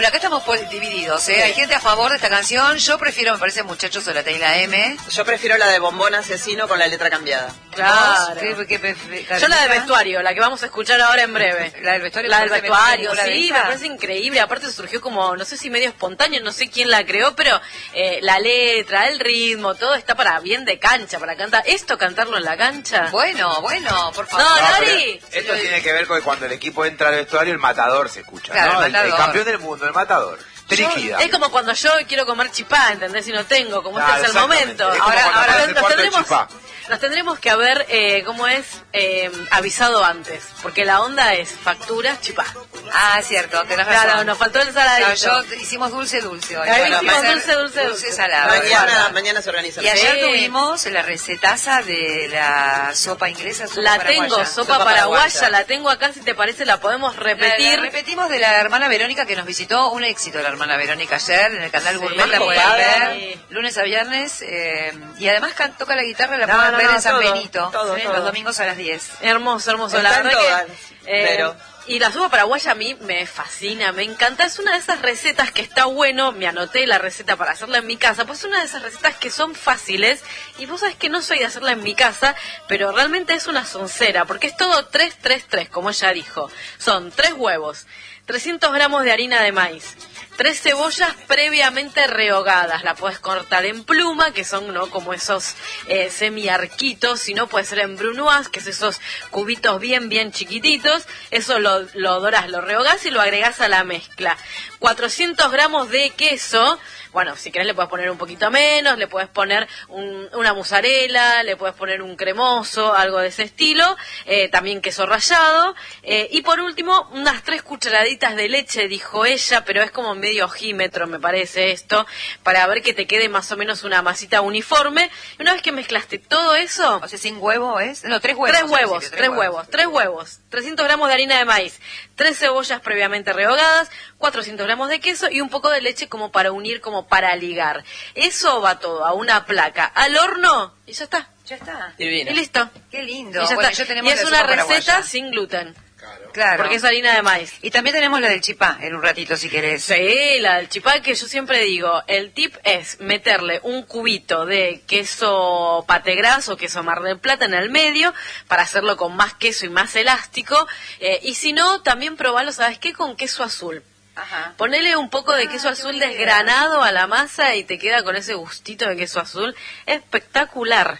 Bueno, acá estamos divididos, ¿eh? Sí. Hay gente a favor de esta canción. Yo prefiero, me parece, Muchachos de la T y la M. Yo prefiero la de Bombón Asesino con la letra cambiada. Claro. Yo la de vestuario, la que vamos a escuchar ahora en breve. La del vestuario. La del vestuario, ¿La sí, me parece increíble. Aparte surgió como, no sé si medio espontáneo, no sé quién la creó, pero la letra, el ritmo, todo está para bien de cancha, para cantar. ¿Esto cantarlo en la cancha? Bueno, por favor. No, No, Nori. pero esto tiene que ver con que cuando el equipo entra al vestuario, el matador se escucha, Claro, ¿no? el matador. El campeón del mundo, el matador. Triquida. Es como cuando yo quiero comer chipá, ¿entendés? Si no tengo, como Claro, este es el exactamente. momento. Es como cuando Ahora haces el cuarto de chipá. nos tendremos que haber, ¿cómo es? Avisado antes. Porque la onda es facturas, chipá. Ah, cierto, tenés razón. Claro, nos faltó el saladito. Yo hicimos dulce hoy. Ahí Bueno, hicimos va a ser dulce. salado. Mañana se organiza. Y ayer Sí. tuvimos la recetaza de la sopa inglesa. Sopa La paraguaya. tengo, sopa paraguaya, la tengo acá, si te parece la podemos repetir. La repetimos de la hermana Verónica que nos visitó, un éxito la hermana Verónica ayer en el canal Gourmet, la pueden copada. ver, lunes a viernes, y además toca la guitarra, la No, pueden no, ver no, en San todo, Benito, todo, ¿sí? todo. Los domingos a las 10. Hermoso, hermoso. La Están verdad todas, que... pero... Y la sopa paraguaya a mí me fascina, me encanta. Es una de esas recetas que está bueno, me anoté la receta para hacerla en mi casa, pues es una de esas recetas que son fáciles. Y vos sabés que no soy de hacerla en mi casa, pero realmente es una soncera, porque es todo 3-3-3, como ella dijo. Son 3 huevos, 300 gramos de harina de maíz, 3 cebollas previamente rehogadas. La puedes cortar en pluma, que son no como esos semi-arquitos, sino puede ser en brunoise, que es esos cubitos bien chiquititos. Eso lo dorás, lo rehogás y lo agregás a la mezcla. 400 gramos de queso. Bueno, si querés le puedes poner un poquito menos, le puedes poner una mozzarella, le puedes poner un cremoso, algo de ese estilo, también queso rallado, y por último, unas 3 cucharaditas de leche, dijo ella, pero es como medio ojímetro, me parece esto, para ver que te quede más o menos una masita uniforme. Y una vez que mezclaste todo eso... O sea, sin huevo es... No, 3 huevos. 3 huevos, 300 gramos de harina de maíz, 3 cebollas previamente rehogadas, 400 gramos de queso y un poco de leche como para unir, como para ligar. Eso va todo a una placa, al horno y ya está. Ya está. Divino. Y listo. Qué lindo. Y ya Bueno, está. ya tenemos Y es la una sopa receta paraguaya. sin gluten. Claro. Porque es harina de maíz. Y también tenemos la del chipá en un ratito, si querés. Sí, la del chipá, que yo siempre digo, el tip es meterle un cubito de queso pategras o queso Mar del Plata en el medio para hacerlo con más queso y más elástico. Y si no, también probarlo, ¿sabes qué? Con queso azul. Ajá. Ponele un poco de queso azul buena idea. desgranado a la masa y te queda con ese gustito de queso azul espectacular.